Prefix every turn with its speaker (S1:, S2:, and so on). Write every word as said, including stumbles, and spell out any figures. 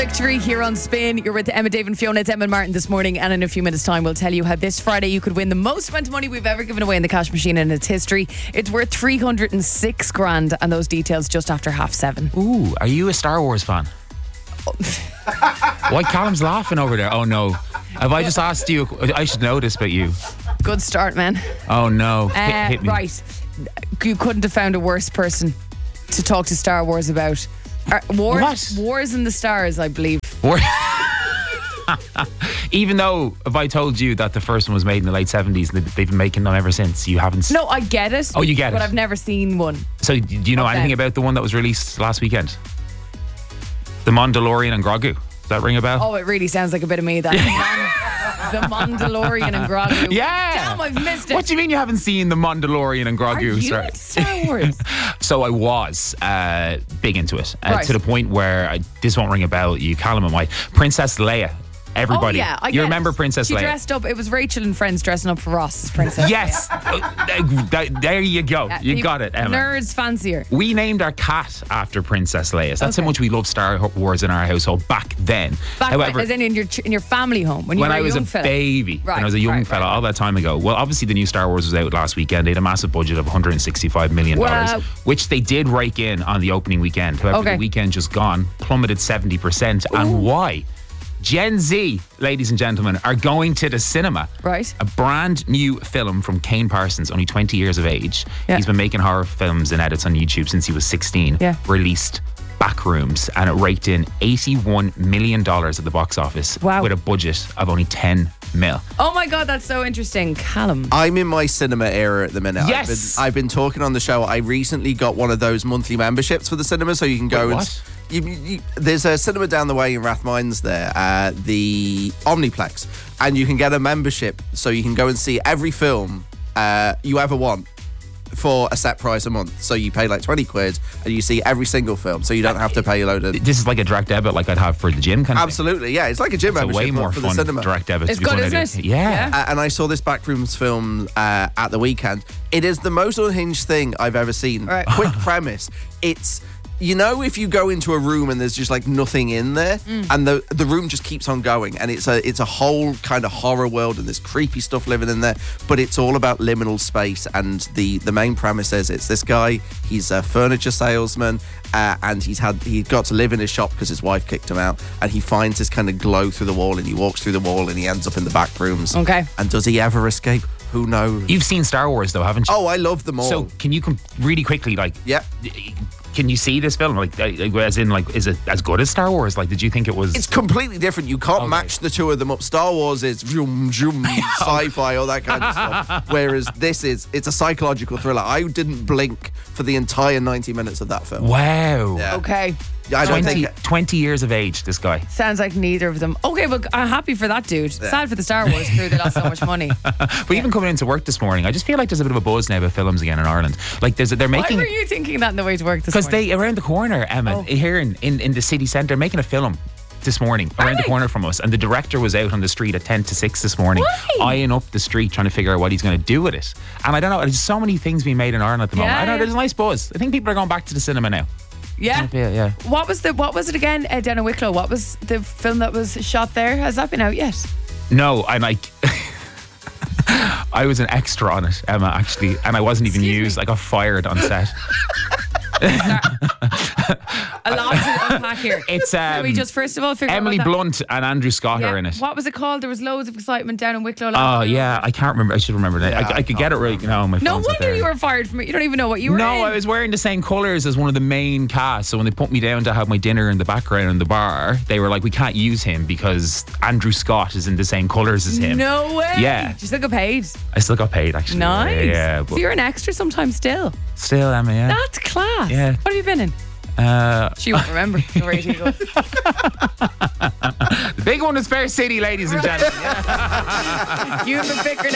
S1: victory here on Spin. You're with Emma, Dave and Fiona. It's Emma and Martin this morning, and in a few minutes time we'll tell you how this Friday you could win the most amount of money we've ever given away in the cash machine in its history. It's worth three hundred six grand, and those details just after half seven.
S2: Ooh, are you a Star Wars fan? Why Callum's laughing over there? Oh no. Have I just asked you? I should know this about you.
S1: Good start, man.
S2: Oh no.
S1: Uh,
S2: hit, hit me.
S1: Right. You couldn't have found a worse person to talk to Star Wars about. Uh, Wars,
S2: What?
S1: Wars in the Stars, I believe.
S2: War- Even though, if I told you that the first one was made in the late seventies and they've been making them ever since, you haven't.
S1: No, I get it.
S2: Oh, you get it.
S1: But I've never seen one.
S2: So, do you know
S1: Okay.
S2: anything about the one that was released last weekend? The Mandalorian and Grogu. Does that ring a bell?
S1: Oh, it really sounds like a bit of me. That the Mandalorian and Grogu.
S2: Yeah.
S1: Damn, I've missed it.
S2: What do you mean you haven't seen the Mandalorian and
S1: Are
S2: Grogu?
S1: you
S2: Sorry.
S1: into Star Wars?
S2: So I was uh, big into it, uh,
S1: Right.
S2: to the point where I, this won't ring a bell. You, Callum and I, Princess Leia. Everybody,
S1: Oh, yeah, I
S2: you
S1: get
S2: remember
S1: it.
S2: Princess
S1: she
S2: Leia?
S1: dressed up. It was Rachel and friends dressing up for Ross as Princess.
S2: Yes, Uh, th- there you go.
S1: Yeah,
S2: you
S1: even
S2: got it, Emma.
S1: Nerds fancier.
S2: We named our cat after Princess Leia. So that's
S1: Okay.
S2: how much we loved Star Wars in our household back then.
S1: Back
S2: However,
S1: when, as in, in your ch- in your family home when you
S2: when
S1: were
S2: I
S1: a
S2: was
S1: young
S2: a
S1: fella.
S2: baby,
S1: Right,
S2: when I was a young
S1: right,
S2: fella,
S1: right.
S2: all that time ago. Well, obviously the new Star Wars was out last weekend. They had a massive budget of one hundred sixty-five million dollars,
S1: Wow.
S2: which they did rake in on the opening weekend. However,
S1: Okay.
S2: the weekend just gone plummeted seventy percent. And why? Gen Z, ladies and gentlemen, are going to the cinema.
S1: Right.
S2: A brand new film from Kane Parsons, only twenty years of age.
S1: Yeah.
S2: He's been making horror films and edits on YouTube since he was sixteen.
S1: Yeah.
S2: Released Backrooms, and it raked in eighty-one million dollars at the box office.
S1: Wow.
S2: With a budget of only ten mil.
S1: Oh my God, that's so interesting. Callum.
S3: I'm in my cinema era at the minute.
S2: Yes.
S3: I've been, I've been talking on the show. I recently got one of those monthly memberships for the cinema, so you can go
S2: Wait,
S3: and.
S2: what?
S3: You, you, there's a cinema down the way in Rathmines there, uh, the Omniplex, and you can get a membership, so you can go and see every film uh, you ever want for a set price a month. So you pay like twenty quid, and you see every single film, so you don't have to pay a load of.
S2: This is like a direct debit like I'd have for the gym kind of thing.
S3: Absolutely, yeah, it's like a gym
S2: It's a
S3: membership
S2: way more
S3: but for
S2: fun
S3: the cinema.
S2: direct debit.
S1: It's
S2: to be
S1: good,
S2: fun
S1: isn't
S2: idea.
S1: it?
S2: Yeah.
S1: Yeah.
S3: Uh, and I saw this Backrooms film uh, at the weekend. It is the most unhinged thing I've ever seen.
S1: Right.
S3: Quick premise. It's, you know, if you go into a room and there's just like nothing in there, and the the room just keeps on going, and it's a it's a whole kind of horror world, and there's creepy stuff living in there, but it's all about liminal space. And the the main premise is it's this guy. He's a furniture salesman, uh, and he's had he got to live in his shop because his wife kicked him out, and he finds this kind of glow through the wall, and he walks through the wall, and he ends up in the back rooms.
S1: Okay.
S3: And does he ever escape? Who knows?
S2: You've seen Star Wars though, haven't you?
S3: Oh, I love them all.
S2: So can you com- really quickly, like,
S3: yeah.
S2: can you see this film? Like, like, as in, like, is it as good as Star Wars? Like, did you think it was?
S3: It's completely different. You can't
S2: Okay.
S3: match the two of them up. Star Wars is vroom, zoom, sci-fi, all that kind of stuff. Whereas this is, it's a psychological thriller. I didn't blink for the entire ninety minutes of that film.
S2: Wow.
S3: Yeah.
S1: Okay.
S3: I don't
S2: twenty,
S3: think...
S2: twenty years of age, this guy.
S1: Sounds like neither of them. Okay, well, I'm happy for that dude. Sad for the Star Wars crew. They lost so much money.
S2: But even coming into work this morning, I just feel like there's a bit of a buzz now about films again in Ireland. Like, there's they're
S1: Why
S2: making.
S1: were you thinking that on the way to work this
S2: Because
S1: morning?
S2: they, around the corner, Emma,
S1: Oh.
S2: here in, in, in the city centre, making a film this morning around the
S1: they?
S2: corner from us. And the director was out on the street at ten to six this morning,
S1: Why?
S2: eyeing up the street, trying to figure out what he's going to do with it. And I don't know, there's so many things being made in Ireland at the moment.
S1: Yeah,
S2: I know,
S1: yeah.
S2: there's a nice buzz. I think people are going back to the cinema now.
S1: Yeah.
S2: Yeah, yeah.
S1: What was the what was it again? Uh, down in Wicklow. What was the film that was shot there? Has that been out yet?
S2: No, I'm like. I was an extra on it, Emma, actually, and I wasn't even
S1: Excuse
S2: used.
S1: me?
S2: I got fired on set.
S1: A lot to unpack here.
S2: It's
S1: Can
S2: um,
S1: we just first of all figure
S2: Emily
S1: out what that-
S2: Blunt and Andrew Scott
S1: Yeah.
S2: are in it.
S1: What was it called? There was loads of excitement down in Wicklow.
S2: Oh
S1: last year.
S2: yeah, I can't remember. I should remember that.
S3: Yeah,
S2: I, I could
S3: I
S2: get it right. No, my
S1: No
S2: phone's not
S1: wonder
S2: there.
S1: you were fired from it. You don't even know what you were
S2: No,
S1: in.
S2: I was wearing the same colours as one of the main cast. So when they put me down to have my dinner in the background in the bar, they were like, "We can't use him because Andrew Scott is in the same colours as him."
S1: No way.
S2: Yeah.
S1: You still got paid.
S2: I still got paid actually.
S1: Nice.
S2: Yeah, yeah,
S1: So
S2: but
S1: you're an extra sometimes still.
S2: still, Emma. Yeah.
S1: That's class.
S2: Yeah.
S1: What have you been in?
S2: Uh,
S1: She won't remember. Don't worry, she goes.
S2: the big one is Fair City, ladies and gentlemen.
S1: You have been figuring